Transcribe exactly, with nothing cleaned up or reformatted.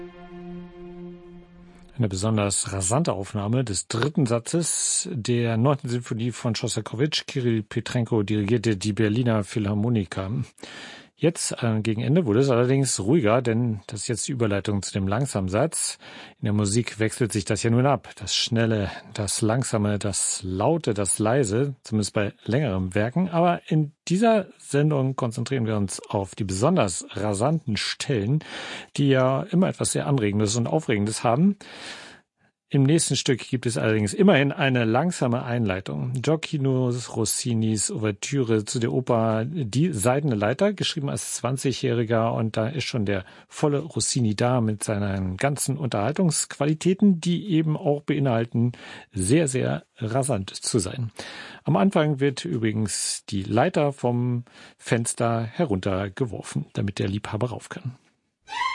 Eine besonders rasante Aufnahme des dritten Satzes der neunten Sinfonie von Schostakowitsch. Kirill Petrenko dirigierte die Berliner Philharmoniker. Jetzt, äh, gegen Ende, wurde es allerdings ruhiger, denn das ist jetzt die Überleitung zu dem langsamen Satz. In der Musik wechselt sich das ja nun ab. Das Schnelle, das Langsame, das Laute, das Leise, zumindest bei längeren Werken. Aber in dieser Sendung konzentrieren wir uns auf die besonders rasanten Stellen, die ja immer etwas sehr Anregendes und Aufregendes haben. Im nächsten Stück gibt es allerdings immerhin eine langsame Einleitung. Gioacchino Rossinis Ouvertüre zu der Oper Die Seidene Leiter, geschrieben als zwanzigjähriger, und da ist schon der volle Rossini da mit seinen ganzen Unterhaltungsqualitäten, die eben auch beinhalten, sehr, sehr rasant zu sein. Am Anfang wird übrigens die Leiter vom Fenster heruntergeworfen, damit der Liebhaber rauf kann.